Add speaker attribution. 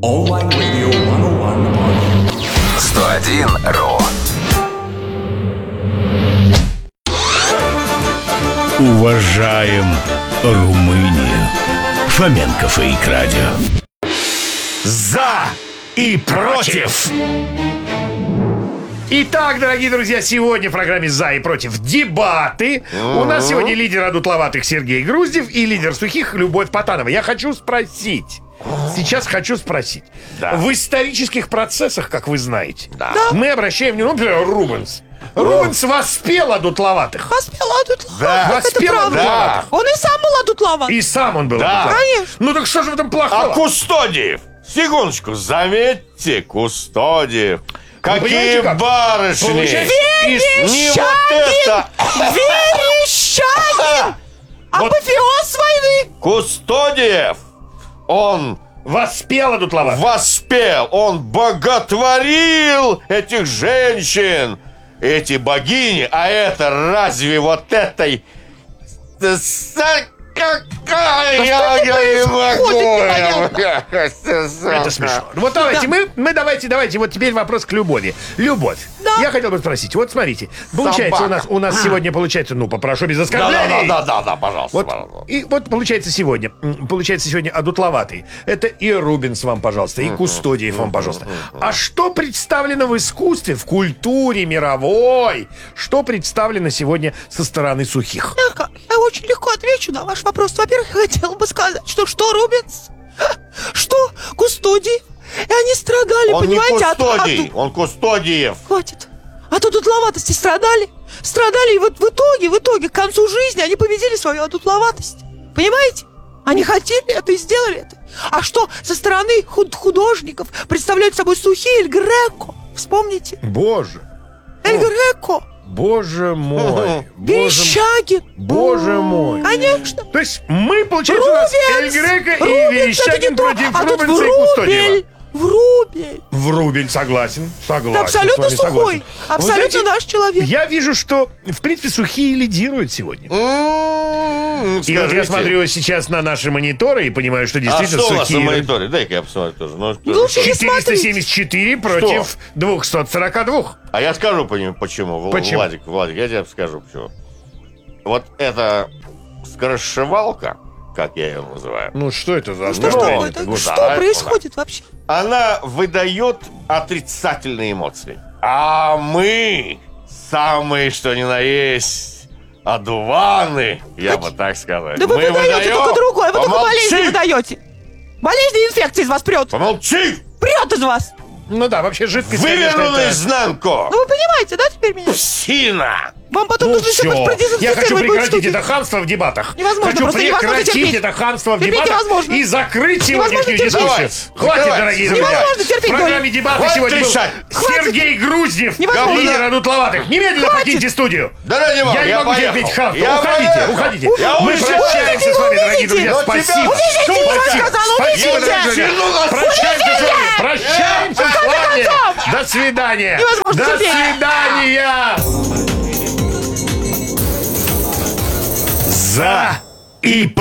Speaker 1: Онлайн Radio 101 101.ru.
Speaker 2: Уважаем Румынию. Фоменков и Радио. За и против.
Speaker 3: Итак, дорогие друзья, сегодня в программе «За и против» дебаты. У нас сегодня лидер одутловатых Сергей Груздев и лидер сухих Любовь Потанова. Я хочу спросить. Сейчас хочу спросить.
Speaker 4: Да.
Speaker 3: В исторических процессах, как вы знаете,
Speaker 4: Да.
Speaker 3: мы обращаем внимание, например, Рубенс. Рубенс воспел одутловатых.
Speaker 5: Воспел адутловатых,
Speaker 3: Да.
Speaker 5: это
Speaker 3: Воспел
Speaker 5: правда.
Speaker 3: адутловатых.
Speaker 5: Он и сам был адутловат.
Speaker 3: И сам он был
Speaker 4: Да.
Speaker 3: адутловат.
Speaker 5: Конечно.
Speaker 3: Ну так что же в этом
Speaker 4: А
Speaker 3: плохого?
Speaker 4: Кустодиев, секундочку, заметьте, Кустодиев.
Speaker 3: понимаете,
Speaker 4: Какие
Speaker 3: как?
Speaker 4: барышни!
Speaker 3: Получается,
Speaker 4: Не вот это!
Speaker 5: Верещагин!
Speaker 3: Вот.
Speaker 5: Апофеоз войны!
Speaker 4: Кустодиев, он
Speaker 3: Воспел одутловатых.
Speaker 4: воспел, он боготворил этих женщин, эти богини, а это разве вот этой... Какая я не могу!
Speaker 3: Это смешно. Вот давайте, давайте, вот теперь вопрос к Любови. Любовь,
Speaker 5: Да.
Speaker 3: я хотел бы спросить, вот смотрите, получается у нас сегодня, получается, ну, попрошу без оскорблений.
Speaker 4: Да, пожалуйста,
Speaker 3: Вот,
Speaker 4: пожалуйста.
Speaker 3: и вот получается сегодня одутловатый. Это и Рубенс вам, пожалуйста, и Кустодиев вам, пожалуйста. А что представлено в искусстве, в культуре мировой? Что представлено сегодня со стороны сухих?
Speaker 5: Я очень легко отвечу на ваш вопрос. Во-первых, я хотела бы сказать, что Рубенс, что Кустодиев, и они страдали,
Speaker 4: Он не
Speaker 5: понимаете?
Speaker 4: Кустодий, он Кустодиев.
Speaker 5: Хватит. От адутловатости страдали, и вот в итоге, к концу жизни они победили свою адутловатость. Понимаете? Они хотели это и сделали это. А что со стороны художников представляют собой сухие Эль Греко? Вспомните.
Speaker 3: Боже,
Speaker 5: Эль Греко.
Speaker 3: боже мой,
Speaker 5: Верещагин.
Speaker 3: боже мой.
Speaker 5: Конечно.
Speaker 3: То есть мы, получается, у нас Эль
Speaker 5: Рубенс!
Speaker 3: Греко и
Speaker 5: Рубенс, это не
Speaker 3: Верещагин
Speaker 5: то.
Speaker 3: против
Speaker 5: А тут
Speaker 3: Рубенса и Кустодиева.
Speaker 5: Врубель.
Speaker 3: Врубель, согласен.
Speaker 5: Ты абсолютно
Speaker 3: с вами
Speaker 5: сухой.
Speaker 3: согласен.
Speaker 5: Абсолютно
Speaker 3: Вы знаете,
Speaker 5: наш человек.
Speaker 3: Я вижу, что, в принципе, сухие лидируют сегодня. И вот я смотрю сейчас на наши мониторы и понимаю, что
Speaker 4: А
Speaker 3: действительно
Speaker 4: что у нас на
Speaker 3: сухие...
Speaker 4: мониторе? Дай-ка я посмотрю тоже.
Speaker 5: Лучше не смотреть.
Speaker 3: 474 против 242.
Speaker 4: А я скажу почему.
Speaker 3: Почему?
Speaker 4: Владик, я тебе скажу почему. Вот эта скоросшивалка, как я ее называю,
Speaker 3: Ну, что это за...
Speaker 5: Что
Speaker 3: Ну,
Speaker 5: такое? Что происходит вообще?
Speaker 4: она выдает отрицательные эмоции. А мы, самые что ни на есть, одуваны, я бы так сказал.
Speaker 5: Да вы
Speaker 4: мы
Speaker 5: выдаете только другое. Вы только болезни выдаете. Болезни и инфекции из вас прет.
Speaker 4: Помолчи!
Speaker 5: Прет из вас.
Speaker 3: Ну да, вообще жидкость...
Speaker 4: Выверну
Speaker 3: конечно, это-
Speaker 4: наизнанку!
Speaker 5: Ну вы понимаете, да, теперь меня?
Speaker 4: Псина!
Speaker 5: Вам потом
Speaker 3: Ну
Speaker 5: нужно
Speaker 3: все,
Speaker 5: еще продезинфицировать
Speaker 3: я хочу
Speaker 5: будет
Speaker 3: прекратить
Speaker 5: штуки.
Speaker 3: это хамство в дебатах.
Speaker 5: Невозможно,
Speaker 3: Хочу
Speaker 5: просто невозможно
Speaker 3: прекратить
Speaker 5: терпеть.
Speaker 3: это хамство в
Speaker 5: Терпеть
Speaker 3: дебатах
Speaker 5: невозможно.
Speaker 3: и закрыть сегодняшнюю
Speaker 5: терпеть.
Speaker 3: дискуссию.
Speaker 4: Давай,
Speaker 3: Хватит,
Speaker 4: закрывай.
Speaker 3: дорогие друзья.
Speaker 5: Невозможно терпеть,
Speaker 3: В программе
Speaker 5: Коля.
Speaker 3: дебаты
Speaker 4: Хватит
Speaker 3: сегодня был
Speaker 4: кричать.
Speaker 3: Сергей Груздев,
Speaker 5: Невозможно.
Speaker 3: лидер одутловатых. Немедленно покиньте студию.
Speaker 4: Да ради бога,
Speaker 3: Я не
Speaker 4: я
Speaker 3: могу
Speaker 4: поехал.
Speaker 3: терпеть хамство.
Speaker 4: Я
Speaker 3: Уходите,
Speaker 4: поехал.
Speaker 3: уходите.
Speaker 4: Я
Speaker 3: Мы
Speaker 4: уезжаю.
Speaker 3: прощаемся с вами, дорогие друзья.
Speaker 4: Но
Speaker 3: Спасибо.
Speaker 4: тебя-
Speaker 5: Увидите, я вам сказала,
Speaker 3: Спасибо,
Speaker 5: увидите.
Speaker 3: дорогие друзья. Прощаемся с вами. Прощаемся с вами. До свидания.
Speaker 5: Невозможно
Speaker 3: До
Speaker 5: терпеть.
Speaker 3: свидания. За и